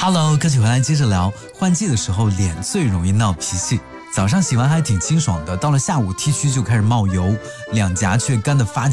Hello，歌曲回来接着聊。换季的时候脸最容易闹脾气，早上洗完还挺清爽的，到了下午 T 区就开始冒油，两颊却干得发